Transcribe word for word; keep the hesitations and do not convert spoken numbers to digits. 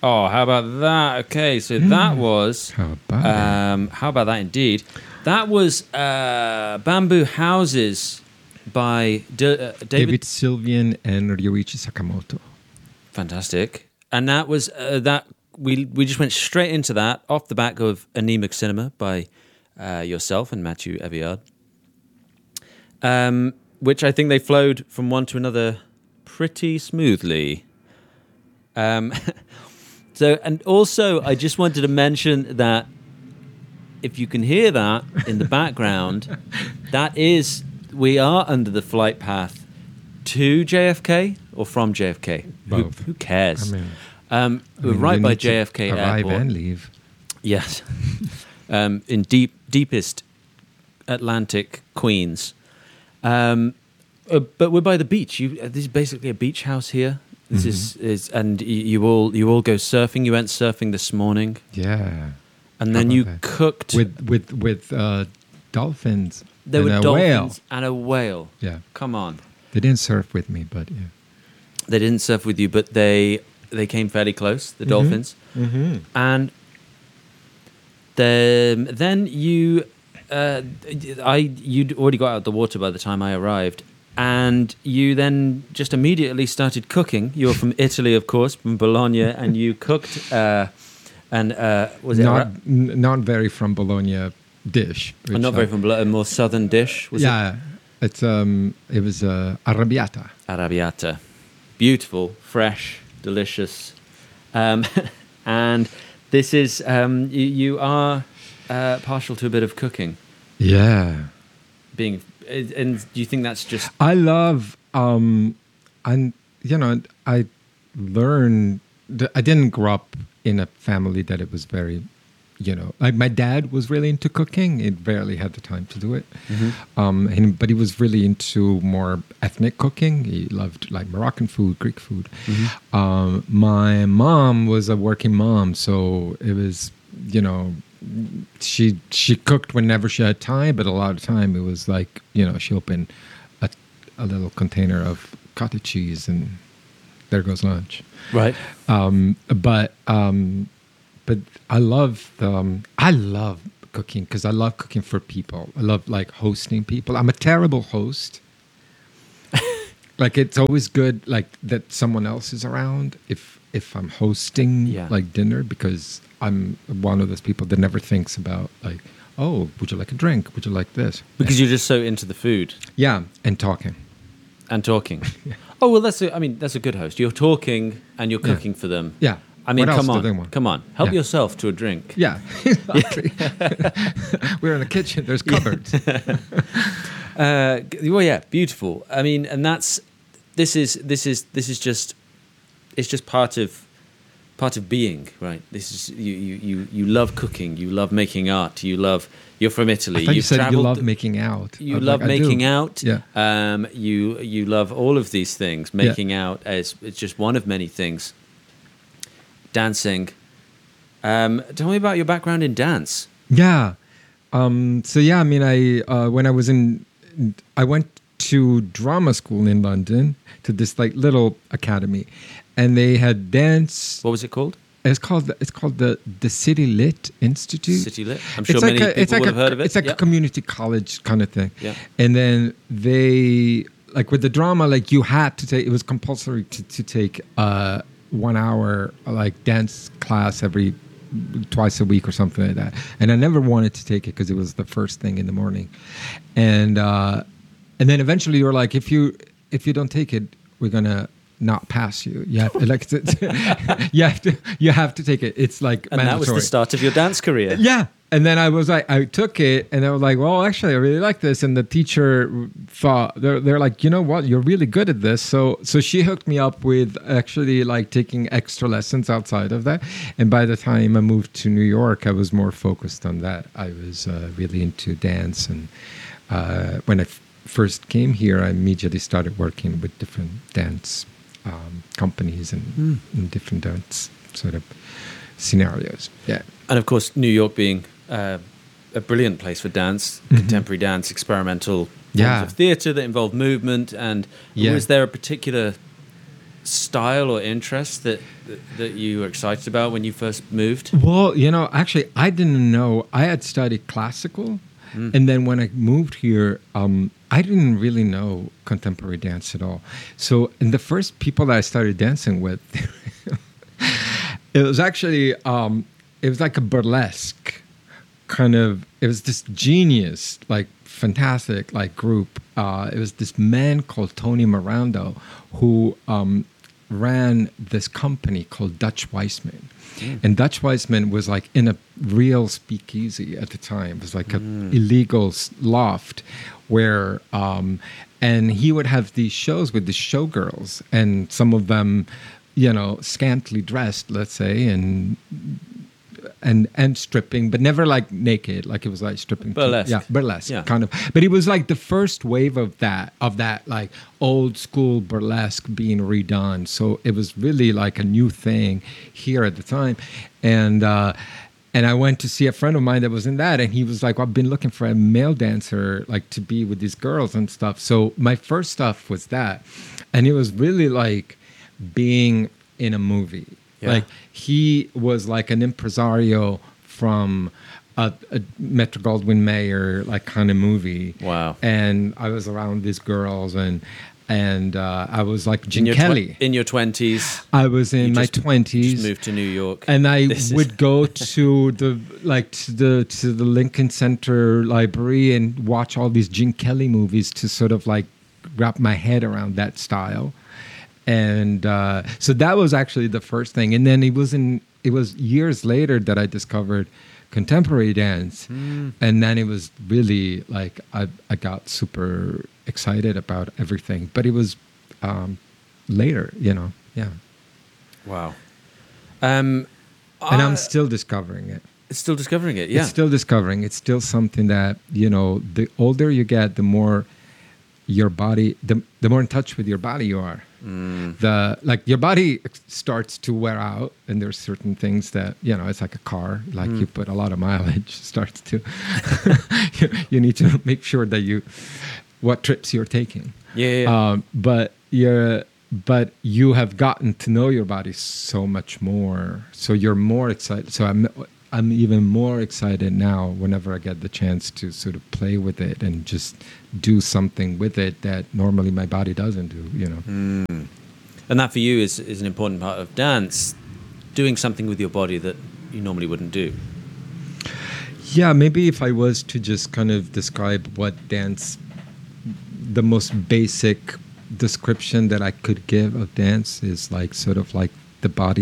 Oh, how about that? Okay, so mm. that was... How about um, How about that indeed? That was uh, Bamboo Houses by D- uh, David... David Sylvian and Ryoichi Sakamoto. Fantastic. And that was... Uh, that we we just went straight into that off the back of Anemic Cinema by uh, yourself and Mathieu Eviard. Um, which I think they flowed from one to another pretty smoothly. Um... So, and also, I just wanted to mention that if you can hear that in the background, that is, we are under the flight path to J F K or from J F K. Both. Who, who cares? I mean, um, I we're mean, right we by need J F K to arrive Airport. and leave. Yes. um, in deep, deepest Atlantic Queens. Um, uh, but we're by the beach. You, uh, this is basically a beach house here. This mm-hmm. is, is and you, you all you all go surfing. You went surfing this morning. Yeah, and then you that? cooked with with with uh, dolphins. There and were a dolphins whale. and a whale. Yeah, come on. They didn't surf with me, but yeah, they didn't surf with you, but they they came fairly close. The mm-hmm. dolphins, mm-hmm. and then then you, uh, I you'd already got out of the water by the time I arrived. And you then just immediately started cooking. You were from Italy, of course, from Bologna, and you cooked. Uh, and uh, was it not ra- n- not very from Bologna dish? Oh, not very from Bologna, a more southern dish. Was yeah, it? it's um, it was uh, arrabbiata. Arrabbiata, beautiful, fresh, delicious, um, and this is um, you, you are uh, partial to a bit of cooking. Yeah, being. And do you think that's just... I love, um, and you know, I learned, I didn't grow up in a family that it was very, you know, like my dad was really into cooking. He barely had the time to do it. Mm-hmm. Um, and, but he was really into more ethnic cooking. He loved like Moroccan food, Greek food. Mm-hmm. Um, my mom was a working mom, so it was, you know, she she cooked whenever she had time, but a lot of time it was like, you know, she opened a, a little container of cottage cheese and there goes lunch. Right. Um, but um, but I love the, um, I love cooking because I love cooking for people. I love like hosting people. I'm a terrible host. Like it's always good like that someone else is around if if I'm hosting yeah. like dinner, because I'm one of those people that never thinks about like, oh, would you like a drink? Would you like this? Because you're just so into the food. Yeah, and talking. And talking. Yeah. Oh, well, that's a, I mean, that's a good host. You're talking and you're cooking yeah. for them. Yeah. I mean, what come else on. do they want? Come on. Help yeah. yourself to a drink. Yeah, exactly. We're in the kitchen. There's cupboards. uh, well, yeah, beautiful. I mean, and that's, this is, this is, this is just, it's just part of, part of being, right? This is, you, you, you, you love cooking. You love making art. You love, you're from Italy. I thought you You've said you love th- making out. You love like, making out. Yeah. Um, you, you love all of these things. Making yeah. out as it's just one of many things. Dancing. Um, tell me about your background in dance. Yeah. Um, so yeah, I mean, I uh, when I was in, I went to drama school in London to this like little academy, and they had dance. What was it called? It's called it's called the the City Lit Institute. City Lit. I'm sure it's many like a, people like would a, have heard of it. It's like yep. a community college kind of thing. Yeah. And then they like with the drama, like you had to take. It was compulsory to to take uh, one hour like dance class every twice a week or something like that. And I never wanted to take it because it was the first thing in the morning. And uh, and then eventually you were like, if you if you don't take it, we're gonna not pass you. You have like to, you have to you have to take it. It's like and mandatory. That was the start of your dance career. Yeah. And then I was like, I took it, and I was like, well, actually, I really like this. And the teacher thought they're they're like, you know what, you're really good at this. So so she hooked me up with actually like taking extra lessons outside of that. And by the time I moved to New York, I was more focused on that. I was uh, really into dance, and uh, when I f- first came here, I immediately started working with different dance um, companies and, mm. and different dance sort of scenarios. Yeah, and of course, New York being Uh, a brilliant place for dance, mm-hmm. contemporary dance, experimental forms yeah. of theatre that involve movement. And yeah. was there a particular style or interest that, that that you were excited about when you first moved? Well, you know, actually, I didn't know. I had studied classical, mm. and then when I moved here, um, I didn't really know contemporary dance at all. So, and the first people that I started dancing with, it was actually, um, it was like a burlesque kind of. It was this genius, like fantastic, like group. Uh, it was this man called Tony Mirando who um, ran this company called Dutch Weissman. Mm. And Dutch Weissman was like in a real speakeasy at the time. It was like an mm. illegal loft where, um, and he would have these shows with the showgirls, and some of them, you know, scantily dressed, let's say, and and and stripping, but never like naked, like it was like stripping. Burlesque. Yeah, burlesque, yeah. kind of. But it was like the first wave of that, of that like old school burlesque being redone. So it was really like a new thing here at the time. And uh, and I went to see a friend of mine that was in that, and he was like, well, I've been looking for a male dancer, like to be with these girls and stuff. So my first stuff was that. And it was really like being in a movie. Yeah. Like he was like an impresario from a, a Metro Goldwyn Mayer like kind of movie. Wow! And I was around these girls, and and uh, I was like Gene in your Kelly. Tw- in your twenties, I was in my twenties. Moved to New York, and I this would is... go to the like to the to the Lincoln Center Library and watch all these Gene Kelly movies to sort of like wrap my head around that style. And uh, so that was actually the first thing. And then it was in it was years later that I discovered contemporary dance. Mm. And then it was really like I, I got super excited about everything. But it was um, later, you know. Yeah. Wow. Um, and I'm still discovering it. Still discovering it, yeah. It's still discovering. It's still something that, you know, the older you get, the more your body, the, the more in touch with your body you are. Mm. The like your body starts to wear out, and there's certain things that, you know, it's like a car, like mm. you put a lot of mileage, starts to you, you need to make sure that you what trips you're taking. Yeah, yeah, yeah. Um, but you're but you have gotten to know your body so much more, so you're more excited. So I'm I'm even more excited now whenever I get the chance to sort of play with it and just do something with it that normally my body doesn't do, you know. Mm. And that for you is, is an important part of dance, doing something with your body that you normally wouldn't do. Yeah, maybe if I was to just kind of describe what dance, the most basic description that I could give of dance is like sort of like the body